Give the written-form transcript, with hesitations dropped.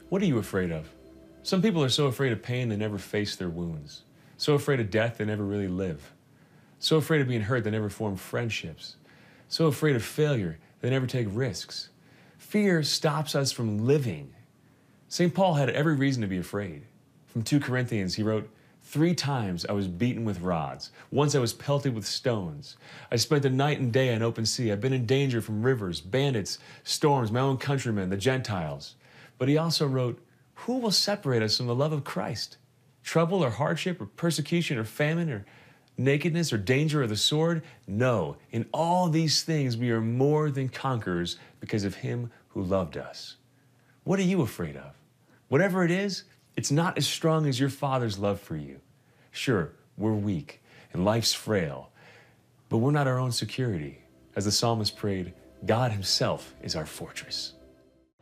What are you afraid of? Some people are so afraid of pain they never face their wounds. So afraid of death they never really live. So afraid of being hurt they never form friendships. So afraid of failure they never take risks. Fear stops us from living. St. Paul had every reason to be afraid. From 2 Corinthians, he wrote, "3 times I was beaten with rods. Once I was pelted with stones. I spent the night and day on open sea. I've been in danger from rivers, bandits, storms, my own countrymen, the Gentiles." But he also wrote, "Who will separate us from the love of Christ? Trouble or hardship or persecution or famine or nakedness or danger or the sword? No, in all these things we are more than conquerors because of him who loved us." What are you afraid of? Whatever it is, it's not as strong as your Father's love for you. Sure, we're weak and life's frail, but we're not our own security. As the psalmist prayed, God himself is our fortress.